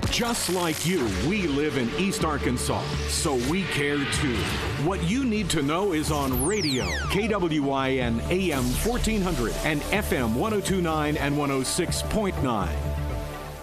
Just like you, we live in East Arkansas, so we care too. What you need to know is on radio, KWIN AM 1400 and FM 1029 and 106.9.